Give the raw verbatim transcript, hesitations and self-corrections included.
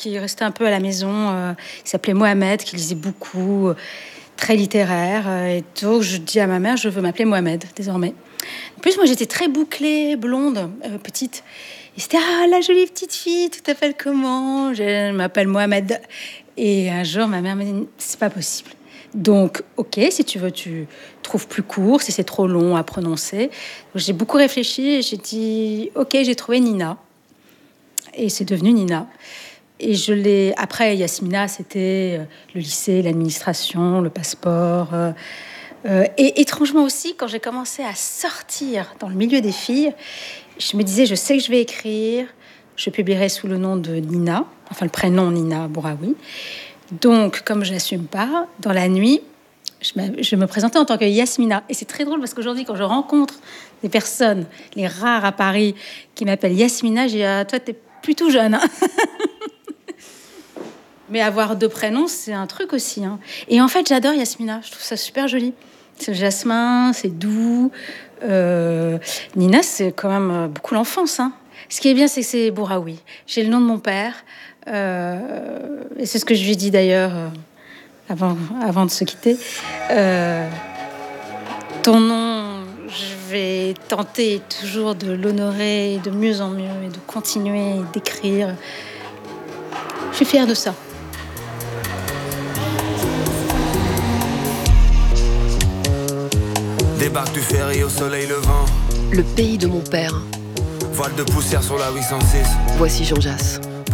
qui restait un peu à la maison, euh, qui s'appelait Mohamed, qui lisait beaucoup, euh, très littéraire. Euh, et donc, je dis à ma mère, je veux m'appeler Mohamed, désormais. En plus, moi, j'étais très bouclée, blonde, euh, petite. Et c'était, ah, la jolie petite fille, tu t'appelles comment? Je m'appelle Mohamed. Et un jour, ma mère m'a dit, c'est pas possible. Donc, ok, si tu veux, tu trouves plus court, si c'est trop long à prononcer. Donc, j'ai beaucoup réfléchi et j'ai dit, ok, j'ai trouvé Nina. Et c'est devenu Nina. Et je l'ai... Après, Yasmina, c'était le lycée, l'administration, le passeport. Euh, euh, et étrangement aussi, quand j'ai commencé à sortir dans le milieu des filles, je me disais, je sais que je vais écrire, je publierai sous le nom de Nina, enfin le prénom Nina Bouraoui. Donc, comme je n'assume pas, dans la nuit, je me, je me présentais en tant que Yasmina. Et c'est très drôle parce qu'aujourd'hui, quand je rencontre des personnes, les rares à Paris, qui m'appellent Yasmina, j'ai dit, ah, toi, t'es plutôt jeune. Hein. Mais avoir deux prénoms, c'est un truc aussi. Hein. Et en fait, j'adore Yasmina. Je trouve ça super joli. C'est le jasmin, c'est doux. Euh, Nina, c'est quand même beaucoup l'enfance. Hein. Ce qui est bien, c'est que c'est Bouraoui. J'ai le nom de mon père. Euh, et c'est ce que je lui ai dit d'ailleurs euh, avant, avant de se quitter. Euh, ton nom, je vais tenter toujours de l'honorer de mieux en mieux et de continuer d'écrire. Je suis fière de ça. Débarque du ferry au soleil levant. Le pays de mon père. Voile de poussière sur la huit cent six. Voici Jean Jass.